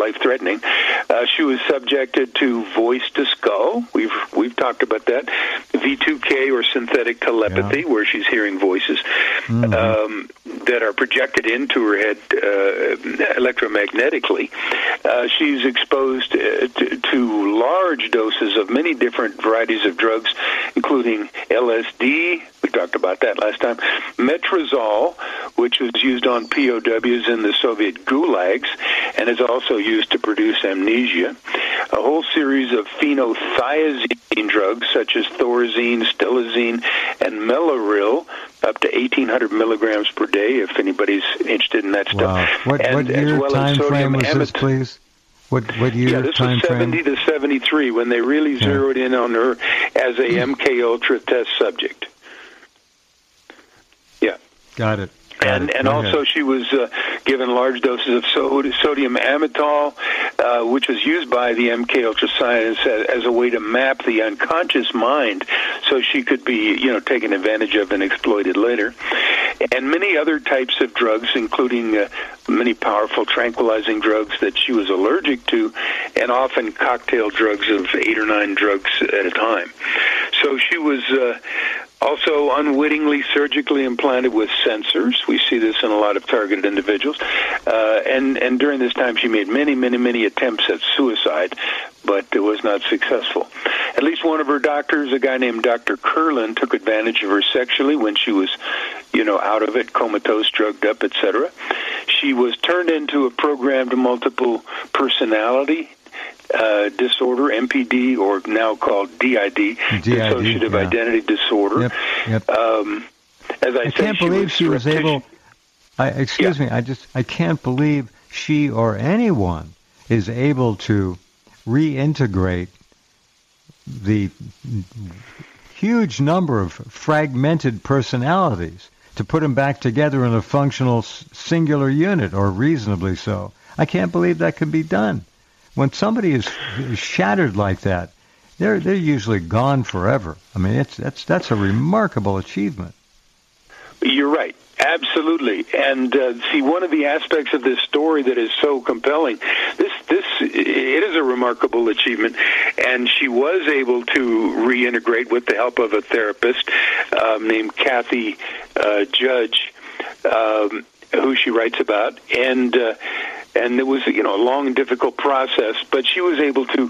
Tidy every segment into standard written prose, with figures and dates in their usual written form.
life-threatening. She was subjected to voice-to-skull. We've talked about that. V2K, or synthetic telepathy, where she's hearing voices that are projected into her head electromagnetically. She's exposed to large doses of many different varieties of drugs, including LSD. We talked about that last time. Metrazol, which was used on POWs in the Soviet gulags and is also used to produce amnesia. A whole series of phenothiazine drugs, such as Thorazine, Stilazine, and Mellaril, up to 1,800 milligrams per day, if anybody's interested in that stuff. Wow. What year time frame was this, please? What year this time was 70 frame? to 73, when they really zeroed in on her as a MK Ultra test subject. Yeah. Got it. And also she was given large doses of sodium amytal, which was used by the MK Ultra science as a way to map the unconscious mind, so she could be, taken advantage of and exploited later. And many other types of drugs, including many powerful tranquilizing drugs that she was allergic to, and often cocktail drugs of 8 or 9 drugs at a time. So she was also unwittingly surgically implanted with sensors. We see this in a lot of targeted individuals. And during this time, she made many attempts at suicide, but it was not successful. At least one of her doctors, a guy named Dr. Kurlan, took advantage of her sexually when she was, out of it, comatose, drugged up, etc. She was turned into a programmed multiple personality disorder, MPD, or now called DID, dissociative identity disorder. Yep. As I can't believe she was able. Excuse me. I can't believe she or anyone is able to reintegrate the huge number of fragmented personalities to put them back together in a functional singular unit, or reasonably so. I can't believe that can be done. When somebody is shattered like that, they're usually gone forever. I mean, that's a remarkable achievement. You're right. Absolutely. And see, one of the aspects of this story that is so compelling, it is a remarkable achievement, and she was able to reintegrate with the help of a therapist named Kathy Judge, who she writes about, and it was, a long and difficult process, but she was able to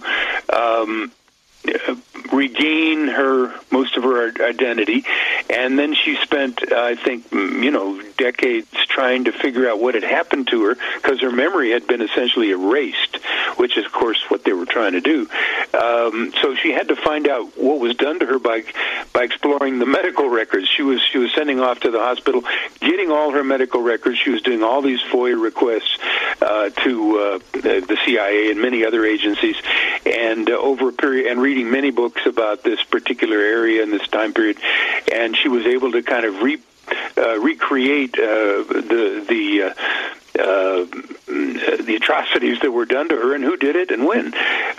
regain most of her identity, and then she spent, I think, decades trying to figure out what had happened to her, because her memory had been essentially erased, which is, of course, what they were trying to do. So she had to find out what was done to her by exploring the medical records. She was sending off to the hospital, getting all her medical records. She was doing all these FOIA requests to the CIA and many other agencies, and over a period, and reading many books about this particular area and this time period, and she was able to kind of recreate the atrocities that were done to her and who did it and when.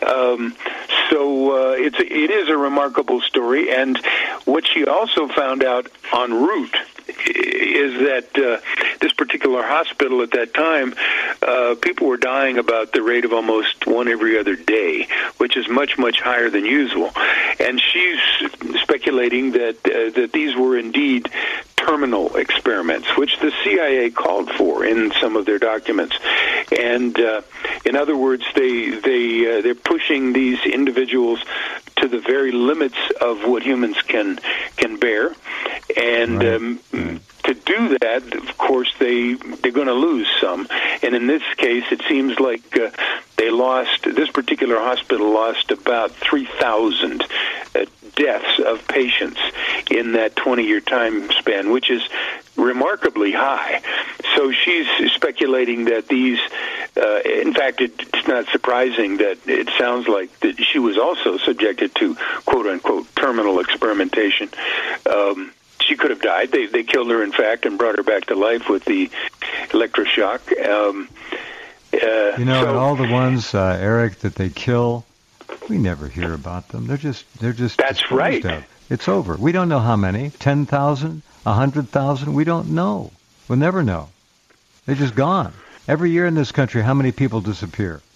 So it is a remarkable story, and what she also found out en route is that this particular hospital at that time, people were dying about the rate of almost one every other day, which is much higher than usual. And she's speculating that these were indeed terminal experiments, which the CIA called for in some of their documents. And in other words, they're pushing these individuals to the very limits of what humans can bear, and to do that, of course, they're going to lose some. And in this case, it seems like this particular hospital lost about 3,000 deaths of patients in that 20-year time span, which is remarkably high. So she's speculating that these, in fact, it's not surprising that it sounds like that she was also subjected to quote-unquote terminal experimentation. She could have died. They killed her, in fact, and brought her back to life with the electroshock. And all the ones, Eric, that they kill, we never hear about them. They're just that's right. Of. It's over. We don't know how many. 10,000, 100,000. We don't know. We'll never know. They're just gone. Every year in this country, how many people disappear?